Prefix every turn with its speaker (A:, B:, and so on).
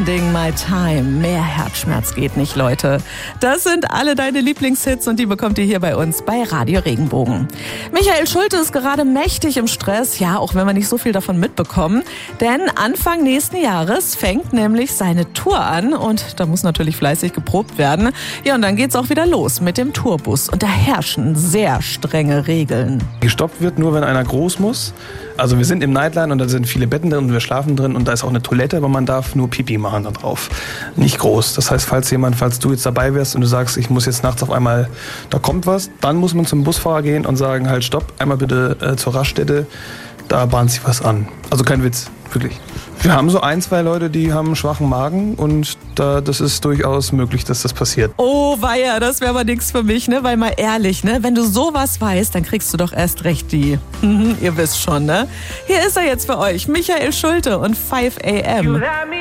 A: Spending My Time. Mehr Herzschmerz geht nicht, Leute. Das sind alle deine Lieblingshits und die bekommt ihr hier bei uns bei Radio Regenbogen. Michael Schulte ist gerade mächtig im Stress, ja, auch wenn wir nicht so viel davon mitbekommen. Denn Anfang nächsten Jahres fängt nämlich seine Tour an und da muss natürlich fleißig geprobt werden. Ja, und dann geht's auch wieder los mit dem Tourbus und da herrschen sehr strenge Regeln.
B: Gestoppt wird nur, wenn einer groß muss. Also wir sind im Nightline und da sind viele Betten drin und wir schlafen drin und da ist auch eine Toilette, aber man darf nur Pipi machen da drauf. Nicht groß. Das heißt, falls du jetzt dabei wärst und du sagst, ich muss jetzt nachts auf einmal, da kommt was, dann muss man zum Busfahrer gehen und sagen, halt stopp, einmal bitte zur Raststätte, da bahnt sich was an. Also kein Witz, wirklich. Wir haben so 1, 2 Leute, die haben einen schwachen Magen und das ist durchaus möglich, dass das passiert.
A: Oh weia, das wäre aber nichts für mich, ne? Weil mal ehrlich, ne? Wenn du sowas weißt, dann kriegst du doch erst recht die. Ihr wisst schon, ne? Hier ist er jetzt für euch, Michael Schulte und 5 AM.